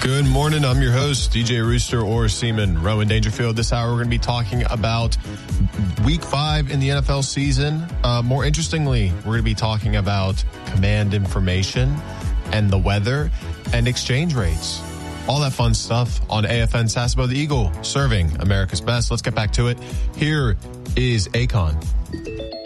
Good morning. I'm your host, DJ Rooster or Seaman Rowan Dangerfield. This hour, we're going to be talking about Week 5 in the NFL season. More interestingly, we're going to be talking about command information and the weather and exchange rates. All that fun stuff on AFN Sasebo, the Eagle, serving America's best. Let's get back to it. Here is Akon.